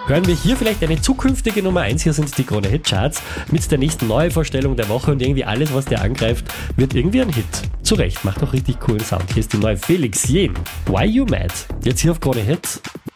Hören wir hier vielleicht eine zukünftige Nummer 1, hier sind die Krone Hit Charts, mit der nächsten Neuvorstellung der Woche und irgendwie alles, was der angreift, wird irgendwie ein Hit. Zu Recht, macht auch richtig coolen Sound. Hier ist die neue Felix Jähn. Why You Mad? Jetzt hier auf Krone Hit.